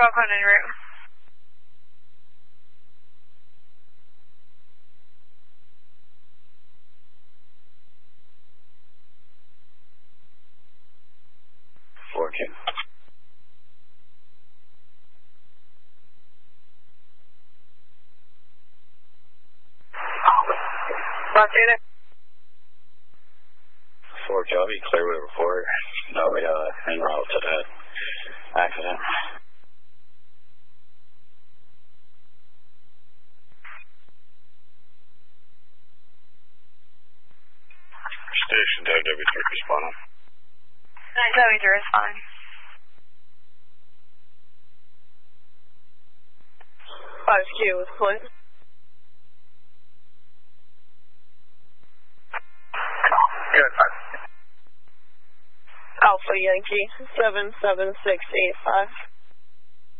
12 on en route. Working. Montana. 4 Copy, Clearwood report. No, we en route to that accident. Station W3 responding. 9W3 is fine. 5Q with Clint. Good. Alpha Yankee 77685.